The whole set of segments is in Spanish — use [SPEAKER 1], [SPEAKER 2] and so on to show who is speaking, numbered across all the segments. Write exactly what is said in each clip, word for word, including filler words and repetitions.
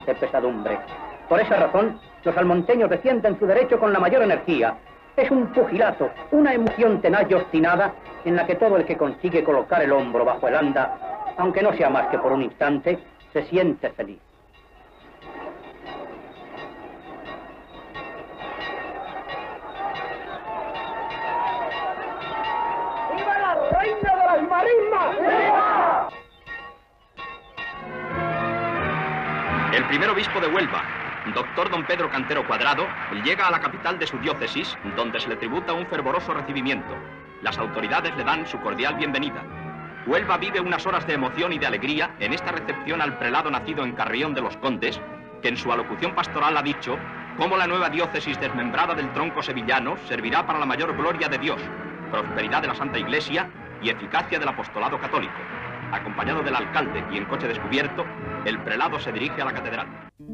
[SPEAKER 1] de pesadumbre. Por esa razón, los almonteños defienden su derecho con la mayor energía. Es un pugilato, una emoción tenaz y obstinada en la que todo el que consigue colocar el hombro bajo el anda, aunque no sea más que por un instante, se siente feliz.
[SPEAKER 2] ¡Viva la reina de las marismas! ¡Viva!
[SPEAKER 3] El primer obispo de Huelva, doctor don Pedro Cantero Cuadrado, llega a la capital de su diócesis, donde se le tributa un fervoroso recibimiento. Las autoridades le dan su cordial bienvenida. Huelva vive unas horas de emoción y de alegría en esta recepción al prelado nacido en Carrión de los Condes, que en su alocución pastoral ha dicho cómo la nueva diócesis desmembrada del tronco sevillano servirá para la mayor gloria de Dios, prosperidad de la Santa Iglesia y eficacia del apostolado católico. Acompañado del alcalde y en coche descubierto, el prelado se dirige a la catedral.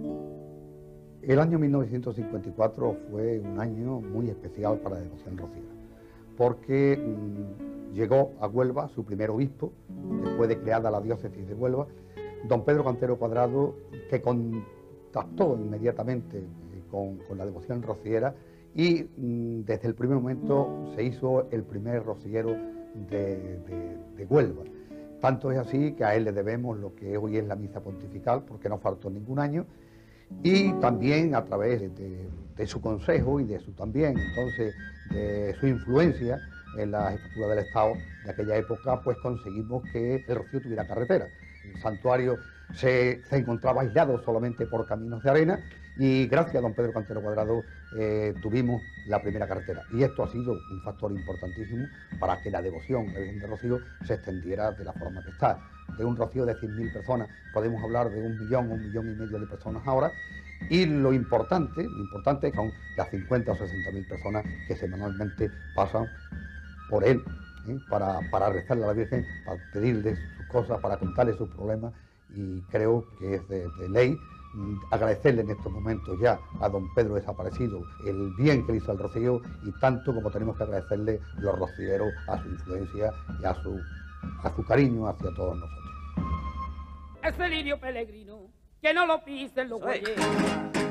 [SPEAKER 4] El año mil novecientos cincuenta y cuatro fue un año muy especial para la devoción rociera, porque mmm, llegó a Huelva su primer obispo, después de creada la diócesis de Huelva, don Pedro Cantero Cuadrado, que contactó inmediatamente con, con la devoción rociera y mmm, desde el primer momento se hizo el primer rociero de, de, de Huelva. Tanto es así que a él le debemos lo que hoy es la misa pontifical, porque no faltó ningún año, y también a través de, de su consejo y de su también, entonces, de su influencia en la jefatura del Estado de aquella época, pues conseguimos que el Rocío tuviera carretera. El santuario se, se encontraba aislado solamente por caminos de arena y gracias a don Pedro Cantero Cuadrado eh, tuvimos la primera carretera. Y esto ha sido un factor importantísimo para que la devoción a la Virgen de Rocío se extendiera de la forma que está. De un Rocío de cien mil personas podemos hablar de un millón, un millón y medio de personas ahora. Y lo importante, lo importante son las cincuenta o sesenta mil personas que semanalmente pasan por él, ¿eh? para, para rezarle a la Virgen, para pedirle sus cosas, para contarle sus problemas, y creo que es de, de ley agradecerle en estos momentos ya a don Pedro desaparecido el bien que le hizo al Rocío, y tanto como tenemos que agradecerle los rocieros a su influencia y a su, a su cariño hacia todos nosotros.
[SPEAKER 5] Es el lirio peregrino, que no lo pisen los güeyes.